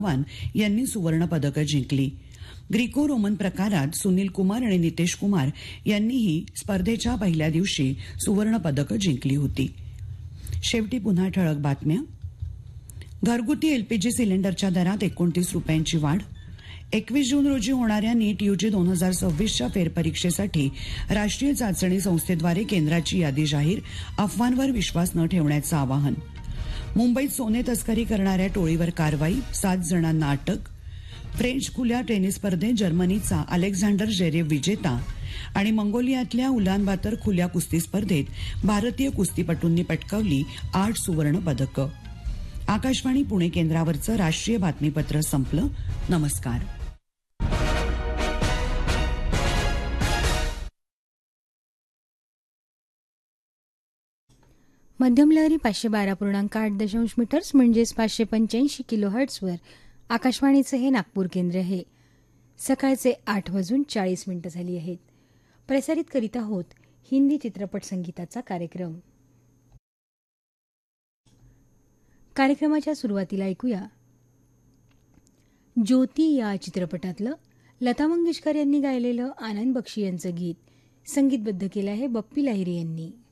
चव्हाण यांनी सुवर्ण पदकं जिंकली. ग्रीको रोमन प्रकारात सुनील कुमार आणि नितेश कुमार यांनीही स्पर्धेच्या पहिल्या दिवशी सुवर्ण पदकं जिंकली होती. शेवटी पुन्हा ठळक बातम्या. घरगुती एलपीजी सिलेंडरच्या दरात 29 रुपयांची वाढ. 21 जून रोजी होणाऱ्या नीट यूजी 2026च्या फेरपरीक्षेसाठी राष्ट्रीय चाचणी संस्थेद्वारे केंद्राची यादी जाहीर. अफवांवर विश्वास न ठेवण्याचं आवाहन. मुंबईत सोने तस्करी करणाऱ्या टोळीवर कारवाई. 7 जणांना अटक. फ्रेंच खुल्या टेनिस स्पर्धेत जर्मनीचा अलेक्झांडर जेरेव विजेता आणि मंगोलियातल्या उलानबातर खुल्या कुस्ती स्पर्धेत भारतीय कुस्तीपटूंनी पटकावली 8 सुवर्ण पदकं. आकाशवाणी पुणे केंद्रावरचं राष्ट्रीय बातमीपत्र संपलं. नमस्कार. मध्यम लहरी 512.8 मीटर्स म्हणजेच 585 किलोहर्ट्झवर आकाशवाणीचे हे नागपूर केंद्र आहे. सकाळचे 8:40 झाली आहेत. प्रसारित करीत आहोत हिंदी चित्रपट संगीताचा कार्यक्रम. कार्यक्रमाच्या सुरुवातीला ऐकूया ज्योती या चित्रपटातलं लता मंगेशकर यांनी गायलेलं आनंद बक्षी यांचं गीत. संगीतबद्ध केलं आहे बप्पी लाहिरी यांनी.